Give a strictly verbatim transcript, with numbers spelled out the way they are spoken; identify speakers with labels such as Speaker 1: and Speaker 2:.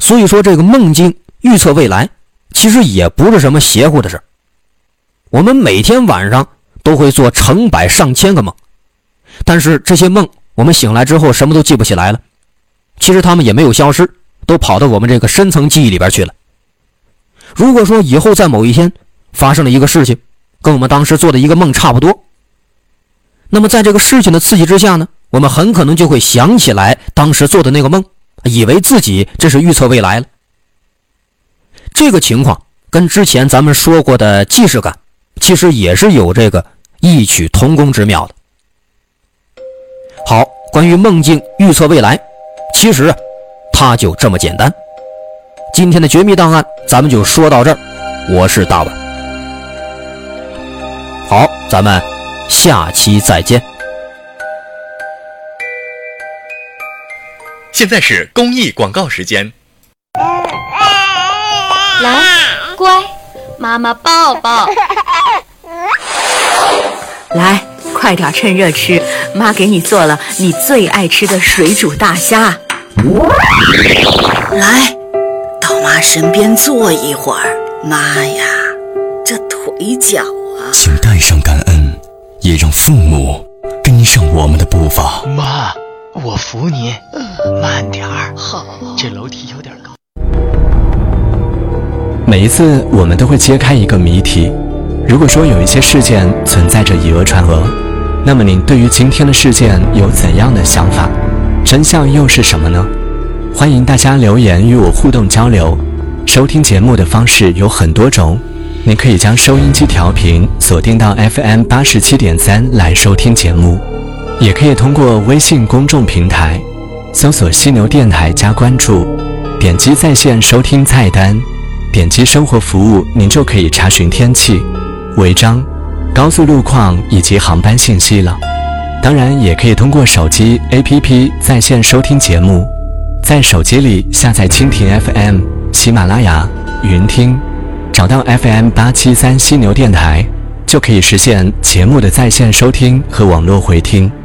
Speaker 1: 所以说这个梦境预测未来其实也不是什么邪乎的事。我们每天晚上都会做成百上千个梦，但是这些梦我们醒来之后什么都记不起来了，其实他们也没有消失，都跑到我们这个深层记忆里边去了。如果说以后在某一天发生了一个事情跟我们当时做的一个梦差不多，那么在这个事情的刺激之下呢，我们很可能就会想起来当时做的那个梦，以为自己这是预测未来了。这个情况跟之前咱们说过的既视感其实也是有这个异曲同工之妙的。好，关于梦境预测未来，其实它就这么简单。今天的绝密档案咱们就说到这儿，我是大碗。好，咱们下期再见。
Speaker 2: 现在是公益广告时间。
Speaker 3: 来，乖，妈妈抱抱。
Speaker 4: 来，快点趁热吃，妈给你做了你最爱吃的水煮大虾。
Speaker 5: 来，到妈身边坐一会儿。妈呀，这腿脚啊！
Speaker 6: 请带上感恩，也让父母跟上我们的步伐。
Speaker 7: 妈，我扶你，慢点儿。好，这楼梯有点高。
Speaker 8: 每一次我们都会揭开一个谜题。如果说有一些事件存在着以讹传讹，那么您对于今天的事件有怎样的想法？真相又是什么呢？欢迎大家留言与我互动交流。收听节目的方式有很多种，您可以将收音机调频锁定到 F M 八十七点三 来收听节目，也可以通过微信公众平台搜索犀牛电台加关注，点击在线收听菜单，点击生活服务，您就可以查询天气、违章、高速路况以及航班信息了。当然也可以通过手机 A P P 在线收听节目，在手机里下载蜻蜓 F M、 喜马拉雅、云听，找到 F M 八七三犀牛电台，就可以实现节目的在线收听和网络回听。